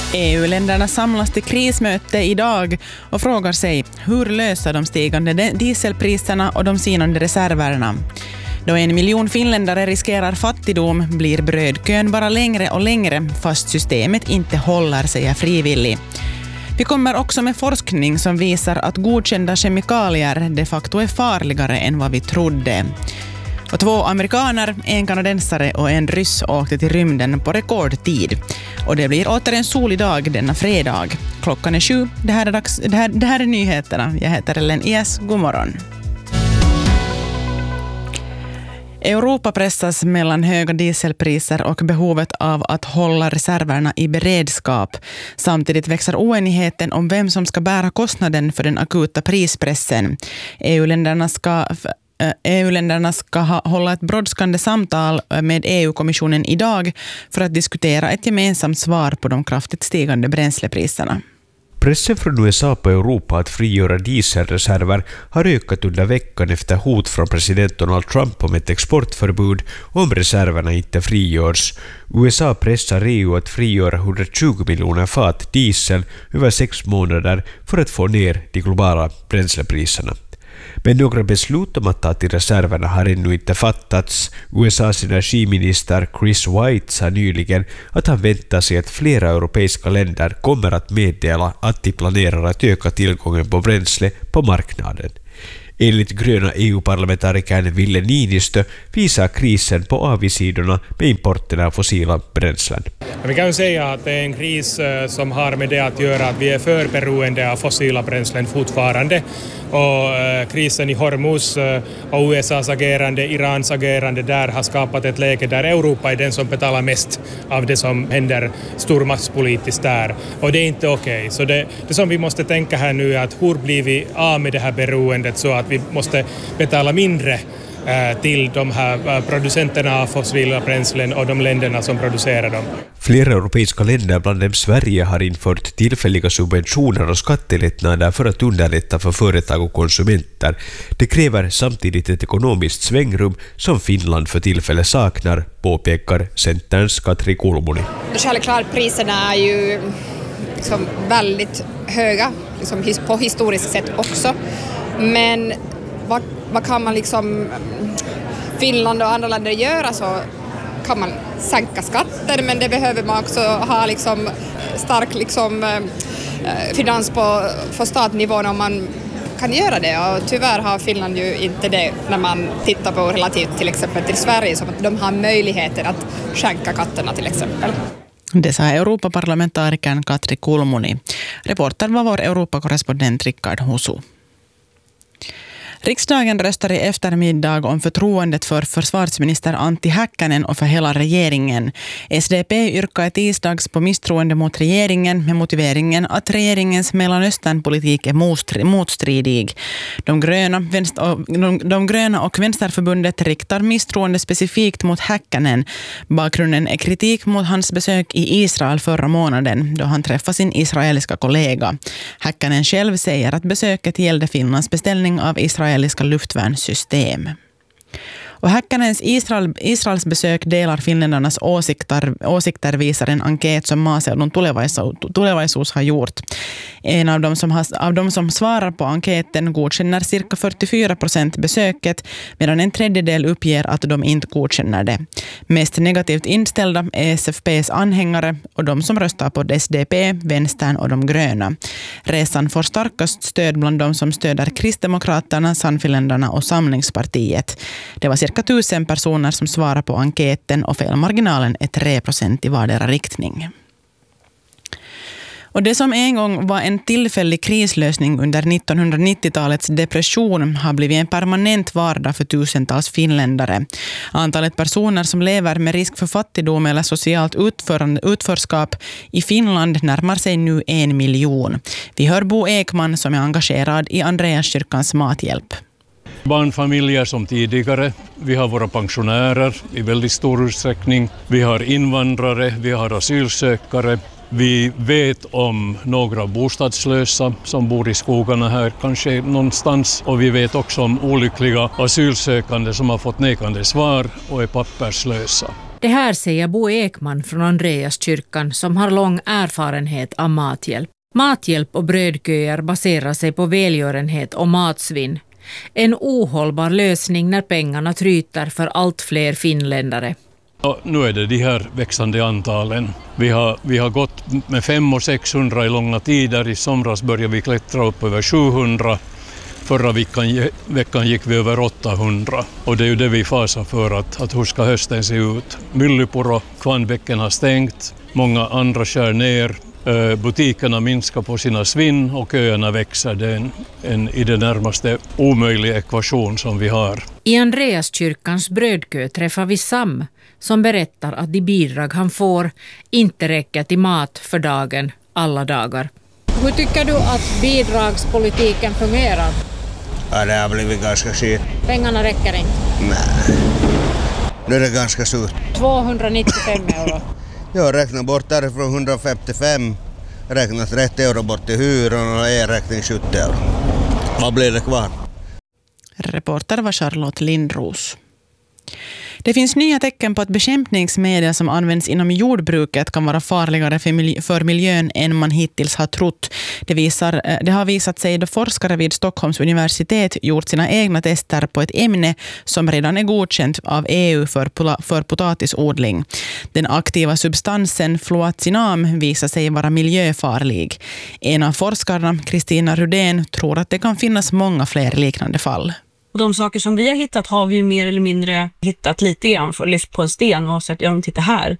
EU-länderna samlas till krismöte idag och frågar sig hur löser de stigande dieselpriserna och de sinande reserverna. Då 1 miljon finländare riskerar fattigdom blir brödkön bara längre och längre fast systemet inte håller, säger frivillig. Vi kommer också med forskning som visar att godkända kemikalier de facto är farligare än vad vi trodde. Och 2 amerikaner, en kanadensare och en ryss åkte till rymden på rekordtid. Och det blir åter en solig dag denna fredag. Klockan är 7. Det här är nyheterna. Jag heter Ellen Ias. God morgon. Europa pressas mellan höga dieselpriser och behovet av att hålla reserverna i beredskap. Samtidigt växer oenigheten om vem som ska bära kostnaden för den akuta prispressen. EU-länderna ska hålla ett brådskande samtal med EU-kommissionen idag för att diskutera ett gemensamt svar på de kraftigt stigande bränslepriserna. Pressen från USA på Europa att frigöra dieselreserver har ökat under veckan efter hot från president Donald Trump om ett exportförbud om reserverna inte frigörs. USA pressar EU att frigöra 120 miljoner fat diesel över 6 månader för att få ner de globala bränslepriserna. Men några beslut om att ta till reserverna har ännu inte fattats. USAs energiminister Chris White sa nyligen att han väntar sig att flera europeiska länder kommer att meddela att de planerar att öka tillgången på bränsle på marknaden. Enligt gröna EU-parlamentarikern Ville Niinistö visar krisen på avigsidorna med importen av fossila bränslen. Vi kan ju säga att det är en kris som har med det att göra att vi är för beroende av fossila bränslen fortfarande. Och krisen i Hormuz och USAs agerande, Irans agerande där har skapat ett läge där Europa är den som betalar mest av det som händer stormaktspolitiskt där. Och det är inte okej. Så det som vi måste tänka här nu är att hur blir vi av med det här beroendet så att vi måste betala mindre till de här producenterna av fossila bränslen och de länderna som producerar dem. Flera europeiska länder, bland dem Sverige, har infört tillfälliga subventioner och skattelättnader för att underlätta för företag och konsumenter. Det kräver samtidigt ett ekonomiskt svängrum som Finland för tillfället saknar, påpekar Centerns Katri Kulmuni. Självklart priserna är ju liksom väldigt höga liksom på historiskt sätt också. Men vad kan man liksom Finland och andra länder göra, så kan man sänka skatter, men det behöver man också ha liksom stark liksom finans på statnivån om man kan göra det, och tyvärr har Finland ju inte det när man tittar på relativt till exempel till Sverige, som att de har möjligheter att sänka skatterna till exempel. Det sa Europaparlamentarikern Katri Kulmuni. Reporter var vår Europakorrespondent Rickard Husu. Riksdagen röstar i eftermiddag om förtroendet för försvarsminister Antti Häkkänen och för hela regeringen. SDP yrkar i tisdags på misstroende mot regeringen med motiveringen att regeringens Mellanösternpolitik är motstridig. De gröna och Vänsterförbundet riktar misstroende specifikt mot Häkkänen. Bakgrunden är kritik mot hans besök i Israel förra månaden då han träffade sin israeliska kollega. Häkkänen själv säger att besöket gällde Finlands beställning av israeliska luftvärnssystem. Och Häkkänens Israels besök delar finländarnas åsikter visar en enkät som Maaseudun tulevaisuus har gjort. En av dem som svarar på enkäten godkänner cirka 44% besöket, medan en tredjedel uppger att de inte godkänner det. Mest negativt inställda är SFPs anhängare och de som röstar på SDP, Vänstern och de gröna. Resan får starkast stöd bland de som stöder Kristdemokraterna, Sannfinländarna och Samlingspartiet. Det var cirka 1000 personer som svarar på enkäten och felmarginalen är 3% i vardera riktning. Och det som en gång var en tillfällig krislösning under 1990-talets depression har blivit en permanent vardag för tusentals finländare. Antalet personer som lever med risk för fattigdom eller socialt utförskap i Finland närmar sig nu 1 miljon. Vi hör Bo Ekman som är engagerad i Andreaskyrkans mathjälp. Barnfamiljer som tidigare, vi har våra pensionärer i väldigt stor utsträckning, vi har invandrare, vi har asylsökare, vi vet om några bostadslösa som bor i skogarna här kanske någonstans, och vi vet också om olyckliga asylsökande som har fått nekande svar och är papperslösa. Det här säger Bo Ekman från Andreaskyrkan som har lång erfarenhet av mathjälp. Mathjälp och brödköer baserar sig på välgörenhet och matsvinn. En ohållbar lösning när pengarna tryter för allt fler finländare. Ja, nu är det de här växande antalen. Vi har gått med 500 och 600 i långa tider. I somras började vi klättra upp över 700. Förra veckan gick vi över 800. Och det är ju det vi fasar för att hur ska hösten se ut. Myllypuro, Kvarnbäcken har stängt. Många andra skär ner. Butikerna minskar på sina svinn och köerna växer. Det är en i det närmaste omöjlig ekvation som vi har. I Andreaskyrkans brödkö träffar vi Sam som berättar att de bidrag han får inte räcker till mat för dagen alla dagar. Hur tycker du att bidragspolitiken fungerar? Ja, det har blivit ganska skit. Pengarna räcker inte? Nej, nu är det ganska surt. 295 euro. Jag räknar bort därifrån 155, räknar 30 euro bort till hyran och e-räkning 70 euro. Vad blir det kvar? Reporter var Charlotte Lindros. Det finns nya tecken på att bekämpningsmedel som används inom jordbruket kan vara farligare för miljön än man hittills har trott. Det har visat sig då forskare vid Stockholms universitet gjort sina egna tester på ett ämne som redan är godkänt av EU för potatisodling. Den aktiva substansen fluocinam visar sig vara miljöfarlig. En av forskarna, Kristina Rudén, tror att det kan finnas många fler liknande fall. Och de saker som vi har hittat har vi ju mer eller mindre hittat lite grann för att lyfta på en sten och sagt, ja, titta här.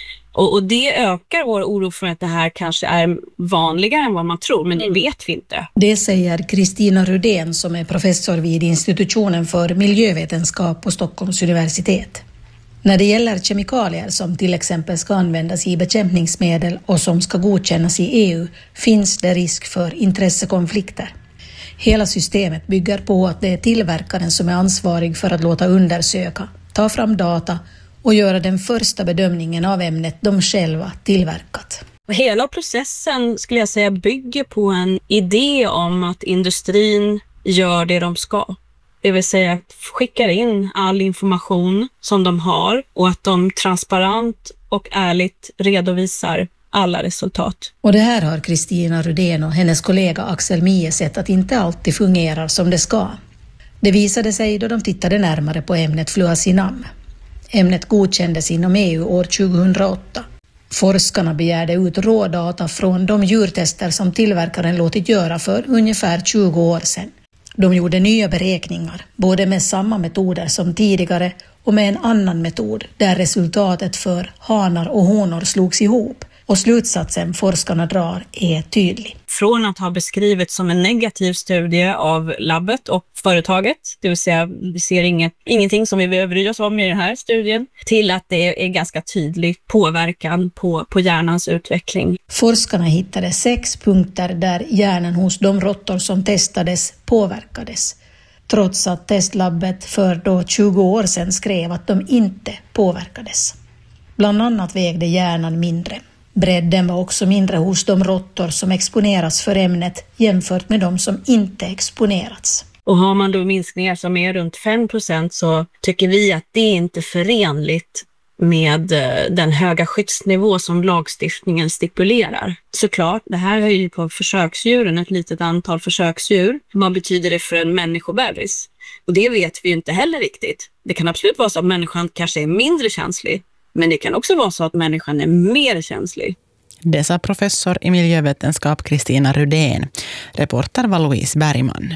Och det ökar vår oro för att det här kanske är vanligare än vad man tror, men det vet vi inte. Det säger Kristina Rudén som är professor vid institutionen för miljövetenskap på Stockholms universitet. När det gäller kemikalier som till exempel ska användas i bekämpningsmedel och som ska godkännas i EU finns det risk för intressekonflikter. Hela systemet bygger på att det är tillverkaren som är ansvarig för att låta undersöka, ta fram data och göra den första bedömningen av ämnet de själva tillverkat. Hela processen skulle jag säga bygger på en idé om att industrin gör det de ska. Det vill säga att skickar in all information som de har och att de transparent och ärligt redovisar alla resultat. Och det här har Kristina Rudén och hennes kollega Axel Mie sett att inte alltid fungerar som det ska. Det visade sig då de tittade närmare på ämnet fluocinam. Ämnet godkändes inom EU år 2008. Forskarna begärde ut rådata från de djurtester som tillverkaren låtit göra för ungefär 20 år sedan. De gjorde nya beräkningar, både med samma metoder som tidigare och med en annan metod där resultatet för hanar och honor slogs ihop. Och slutsatsen forskarna drar är tydlig. Från att ha beskrivit som en negativ studie av labbet och företaget, det vill säga vi ser ingenting som vi behöver bry oss om i den här studien, till att det är ganska tydlig påverkan på hjärnans utveckling. Forskarna hittade 6 punkter där hjärnan hos de råttor som testades påverkades, trots att testlabbet för då 20 år sedan skrev att de inte påverkades. Bland annat vägde hjärnan mindre. Bredden var också mindre hos de råttor som exponeras för ämnet jämfört med de som inte exponerats. Och har man då minskningar som är runt 5% så tycker vi att det är inte förenligt med den höga skyddsnivå som lagstiftningen stipulerar. Såklart, det här är ju på försöksdjuren, ett litet antal försöksdjur. Vad betyder det för en människobebis? Och det vet vi ju inte heller riktigt. Det kan absolut vara så att människan kanske är mindre känslig. Men det kan också vara så att människan är mer känslig. Det sa professor i miljövetenskap Kristina Rudén. Reporter var Louise Bergman.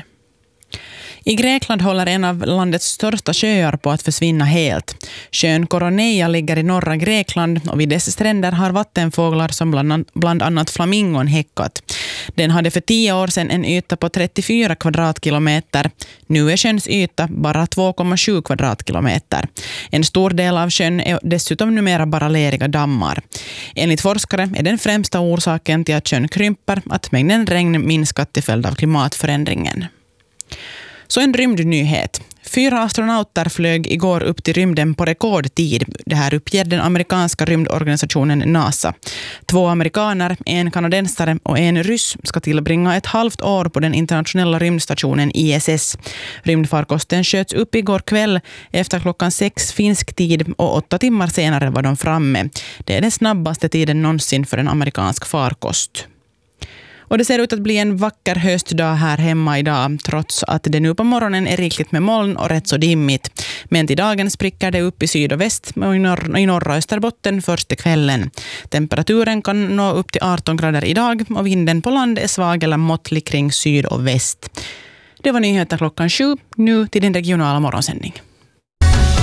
I Grekland håller en av landets största sjöar på att försvinna helt. Sjön Koroneia ligger i norra Grekland och vid dess stränder har vattenfåglar som bland annat flamingon häckat. Den hade för 10 år sedan en yta på 34 kvadratkilometer. Nu är sjöns yta bara 2,7 kvadratkilometer. En stor del av sjön är dessutom numera bara leriga dammar. Enligt forskare är den främsta orsaken till att sjön krymper att mängden regn minskat till följd av klimatförändringen. Så en rymdnyhet. 4 astronauter flög igår upp till rymden på rekordtid. Det här uppger den amerikanska rymdorganisationen NASA. 2 amerikaner, en kanadensare och en ryss ska tillbringa ett halvt år på den internationella rymdstationen ISS. Rymdfarkosten sköts upp igår kväll efter klockan 6 finsk tid och 8 timmar senare var de framme. Det är den snabbaste tiden någonsin för en amerikansk farkost. Och det ser ut att bli en vacker höstdag här hemma idag, trots att det nu på morgonen är rikligt med moln och rätt så dimmigt. Men till dagen spricker det upp i syd och väst och i norra Österbotten först till kvällen. Temperaturen kan nå upp till 18 grader idag och vinden på land är svag eller måttlig kring syd och väst. Det var nyheter klockan 7, nu till din regionala morgonsändning.